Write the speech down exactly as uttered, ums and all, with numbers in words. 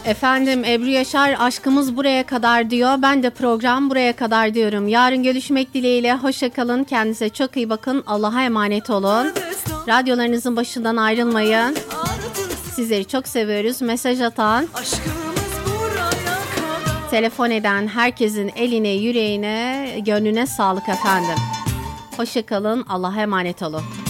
Efendim Ebru Yaşar aşkımız buraya kadar diyor. Ben de program buraya kadar diyorum. Yarın görüşmek dileğiyle. Hoşça kalın. Kendinize çok iyi bakın. Allah'a emanet olun. Radyolarınızın başından ayrılmayın. Sizleri çok seviyoruz. Mesaj atan, telefon eden herkesin eline, yüreğine, gönlüne sağlık efendim. Hoşça kalın. Allah'a emanet olun.